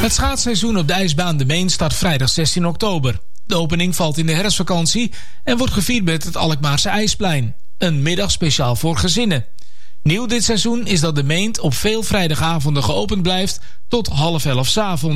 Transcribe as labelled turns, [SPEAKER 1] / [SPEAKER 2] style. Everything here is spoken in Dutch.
[SPEAKER 1] Het schaatsseizoen op de ijsbaan De Meen start vrijdag 16 oktober. De opening valt in de herfstvakantie en wordt gevierd met het Alkmaarse IJsplein. Een middag speciaal voor gezinnen. Nieuw dit seizoen is dat De Meent op veel vrijdagavonden geopend blijft tot 22:30 's avonds.